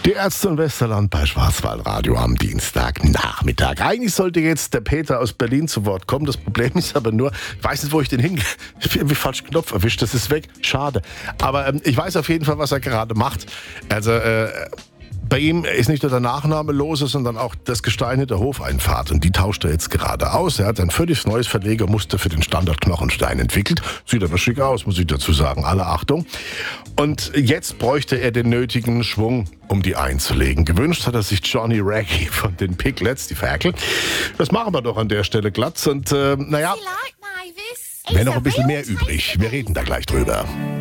Die Ärzte im Westerland bei Schwarzwaldradio am Dienstagnachmittag. Eigentlich sollte jetzt der Peter aus Berlin zu Wort kommen. Das Problem ist aber nur, ich weiß nicht, wo ich den hingehe. Ich habe irgendwie falschen Knopf erwischt, das ist weg. Schade. Aber ich weiß auf jeden Fall, was er gerade macht. Also, bei ihm ist nicht nur der Nachname lose, sondern auch das Gestein in der Hofeinfahrt. Und die tauscht er jetzt gerade aus. Er hat ein völlig neues Verlegermuster für den Standard-Knochenstein entwickelt. Sieht aber schick aus, muss ich dazu sagen. Alle Achtung. Und jetzt bräuchte er den nötigen Schwung, um die einzulegen. Gewünscht hat er sich Johnny Raggy von den Piglets, die Ferkel. Das machen wir doch an der Stelle glatt. Und naja, wäre noch ein bisschen mehr übrig. Wir reden da gleich drüber.